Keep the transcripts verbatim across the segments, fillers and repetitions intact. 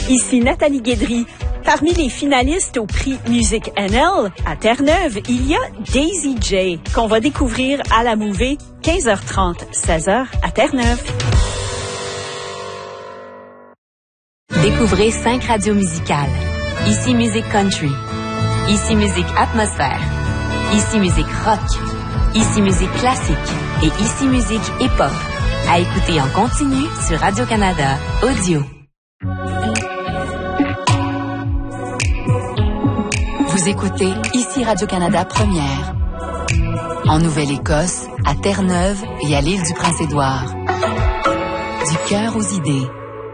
Ici Nathalie Guédry. Parmi les finalistes au prix Musique N L à Terre-Neuve, il y a Daisy J, qu'on va découvrir à la Mouvée, quinze heures trente, seize heures à Terre-Neuve. Découvrez cinq radios musicales. Ici Musique Country. Ici Musique Atmosphère. Ici Musique Rock. Ici Musique Classique. Et Ici Musique Hip-Hop. À écouter en continu sur Radio-Canada Audio. Vous écoutez Ici Radio-Canada Première. En Nouvelle-Écosse, à Terre-Neuve et à l'île du Prince-Édouard. Du cœur aux idées.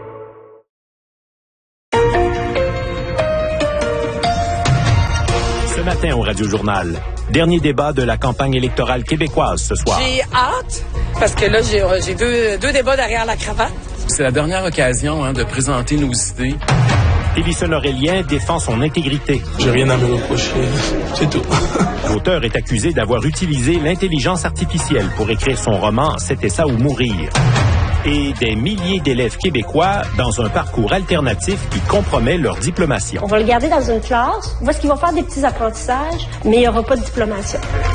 Ce matin au Radio-Journal, dernier débat de la campagne électorale québécoise ce soir. J'ai hâte, parce que là, j'ai, j'ai deux, deux débats derrière la cravate. C'est la dernière occasion hein, de présenter nos idées. Télison Aurélien défend son intégrité. J'ai rien à me reprocher, c'est tout. L'auteur est accusé d'avoir utilisé l'intelligence artificielle pour écrire son roman « C'était ça ou mourir ». Et des milliers d'élèves québécois dans un parcours alternatif qui compromet leur diplomation. On va le garder dans une classe, où est-ce qu'il va faire des petits apprentissages, mais il n'y aura pas de diplomation.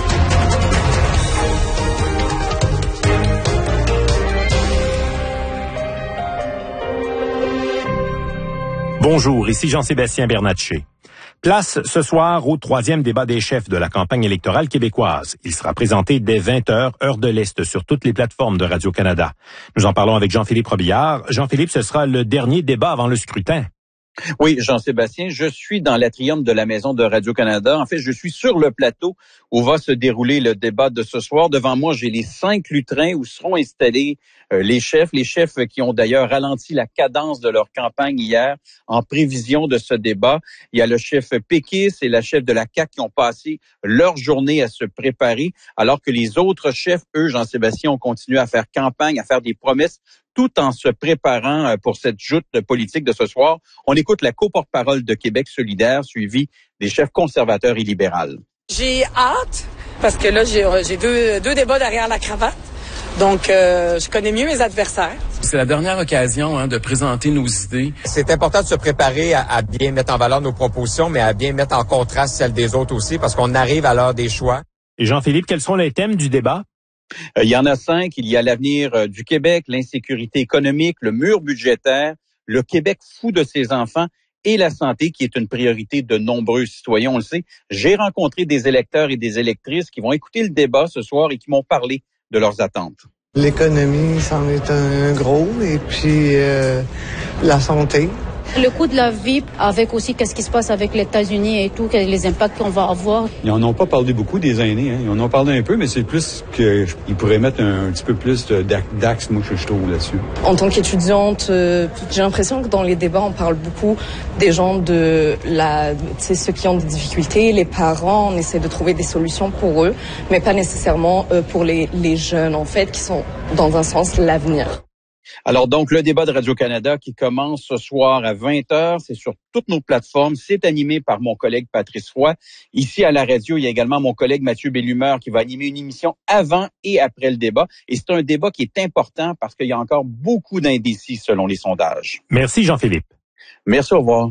Bonjour, ici Jean-Sébastien Bernatchez. Place ce soir au troisième débat des chefs de la campagne électorale québécoise. Il sera présenté dès vingt heures, heure de l'Est, sur toutes les plateformes de Radio-Canada. Nous en parlons avec Jean-Philippe Robillard. Jean-Philippe, ce sera le dernier débat avant le scrutin. Oui, Jean-Sébastien, je suis dans l'atrium de la maison de Radio-Canada. En fait, je suis sur le plateau où va se dérouler le débat de ce soir. Devant moi, j'ai les cinq lutrins où seront installés euh, les chefs, les chefs qui ont d'ailleurs ralenti la cadence de leur campagne hier en prévision de ce débat. Il y a le chef péquiste et la chef de la C A Q qui ont passé leur journée à se préparer, alors que les autres chefs, eux, Jean-Sébastien, ont continué à faire campagne, à faire des promesses, tout en se préparant pour cette joute politique de ce soir. On écoute la co-porte-parole de Québec solidaire, suivie des chefs conservateurs et libéraux. J'ai hâte, parce que là, j'ai, j'ai deux, deux débats derrière la cravate. Donc, euh, je connais mieux mes adversaires. C'est la dernière occasion hein, de présenter nos idées. C'est important de se préparer à, à bien mettre en valeur nos propositions, mais à bien mettre en contraste celles des autres aussi, parce qu'on arrive à l'heure des choix. Et Jean-Philippe, quels sont les thèmes du débat? Euh, il y en a cinq. Il y a l'avenir euh, du Québec, l'insécurité économique, le mur budgétaire, le Québec fou de ses enfants et la santé, qui est une priorité de nombreux citoyens, on le sait. J'ai rencontré des électeurs et des électrices qui vont écouter le débat ce soir et qui m'ont parlé de leurs attentes. L'économie, c'en est un gros, et puis euh, la santé. Le coût de la vie, avec aussi qu'est-ce qui se passe avec les États-Unis et tout, les impacts qu'on va avoir. Ils n'en ont pas parlé beaucoup des aînés, hein. Ils en ont parlé un peu, mais c'est plus qu'ils pourraient mettre un, un petit peu plus d'axe, moi, je trouve, là-dessus. En tant qu'étudiante, euh, j'ai l'impression que dans les débats, on parle beaucoup des gens de la, tu sais, ceux qui ont des difficultés, les parents, on essaie de trouver des solutions pour eux, mais pas nécessairement euh, pour les, les jeunes, en fait, qui sont, dans un sens, l'avenir. Alors donc, le débat de Radio-Canada qui commence ce soir à vingt heures, c'est sur toutes nos plateformes. C'est animé par mon collègue Patrice Roy. Ici à la radio, il y a également mon collègue Mathieu Bellumeur qui va animer une émission avant et après le débat. Et c'est un débat qui est important parce qu'il y a encore beaucoup d'indécis selon les sondages. Merci Jean-Philippe. Merci, au revoir.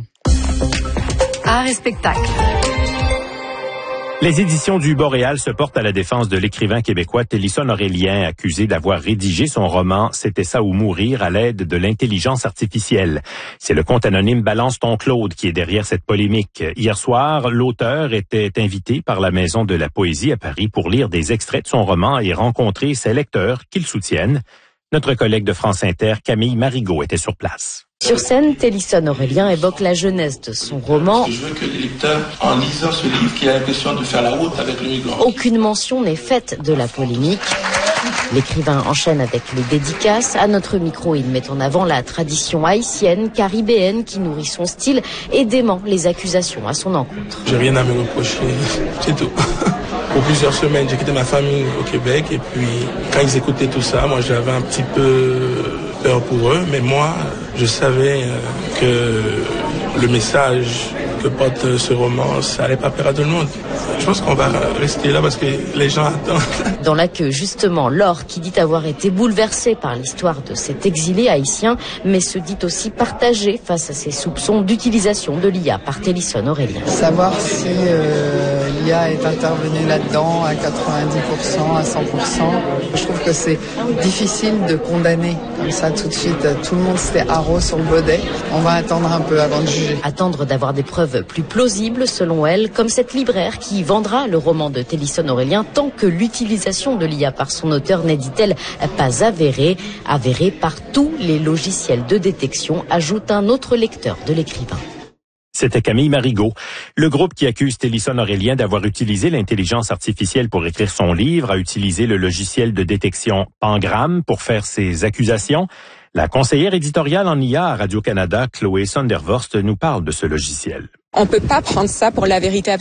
Art et spectacle. Les éditions du Boréal se portent à la défense de l'écrivain québécois Télison Aurélien, accusé d'avoir rédigé son roman « C'était ça ou mourir » à l'aide de l'intelligence artificielle. C'est le compte anonyme Balance ton Claude qui est derrière cette polémique. Hier soir, l'auteur était invité par la Maison de la Poésie à Paris pour lire des extraits de son roman et rencontrer ses lecteurs qui le soutiennent. Notre collègue de France Inter, Camille Marigot, était sur place. Sur scène, Télison Aurélien évoque la jeunesse de son roman. Je veux que les lecteurs, en lisant ce livre, qui a l'impression de faire la route avec le migrant. Aucune mention n'est faite de la polémique. L'écrivain enchaîne avec les dédicaces. À notre micro, il met en avant la tradition haïtienne, caribéenne, qui nourrit son style et dément les accusations à son encontre. J'ai rien à me reprocher, c'est tout. Pour plusieurs semaines, j'ai quitté ma famille au Québec et puis quand ils écoutaient tout ça, moi j'avais un petit peu peur pour eux, mais moi je savais que le message que porte ce roman, ça n'allait pas plaire à tout le monde. Je pense qu'on va rester là parce que les gens attendent. Dans la queue, justement, Laure, qui dit avoir été bouleversée par l'histoire de cet exilé haïtien, mais se dit aussi partagée face à ces soupçons d'utilisation de l'I A par Télisson Aurélien. Savoir si euh, l'I A est intervenue là-dedans à quatre-vingt-dix pour cent, à cent pour cent, je trouve que c'est difficile de condamner comme ça tout de suite. Tout le monde s'était haro sur le baudet. On va attendre un peu avant de juger. Attendre d'avoir des preuves plus plausibles, selon elle, comme cette libraire qui vendra le roman de Télisson Aurélien tant que l'utilisation de l'I A par son auteur n'est, dit-elle, pas avérée, avérée par tous les logiciels de détection, ajoute un autre lecteur de l'écrivain. C'était Camille Marigot. Le groupe qui accuse Télisson Aurélien d'avoir utilisé l'intelligence artificielle pour écrire son livre a utilisé le logiciel de détection Pangram pour faire ses accusations. La conseillère éditoriale en I A à Radio-Canada, Chloé Sondervorst, nous parle de ce logiciel. On peut pas prendre ça pour la vérité absolue.